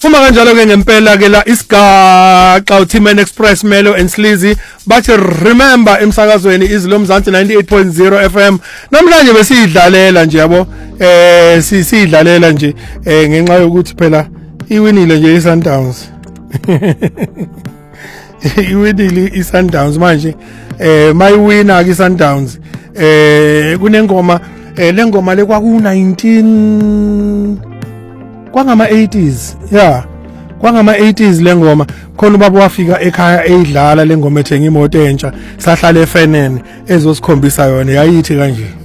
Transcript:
Uma kanjalo ke ngempela ke la isigaxa uTimen Express Melo and Sleazy bathi remember emsakazweni izilo Mzansi 98.0 FM namhlanje besidlalela nje yabo sidlalela nje ngenxa yokuthi phela iwinile nje iSundowns iwinile iSundowns manje mayiwina ke iSundowns kunengoma lengoma lekwaku 19 kwangama 80s kwangama 80s lengoma khona ubaba wafika ekhaya eyidlala lengoma ethenga imoto entsha sahlala efenene ezosikhombisa yona yayithi kanje.